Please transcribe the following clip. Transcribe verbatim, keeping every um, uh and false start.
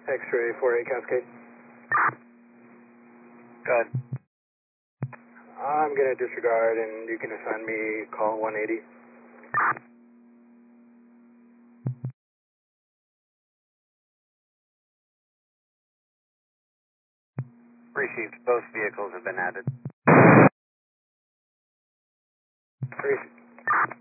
X-ray four eight Cascade. Go ahead. I'm going to disregard and you can assign me call one eighty. Received. Both vehicles have been added. Received.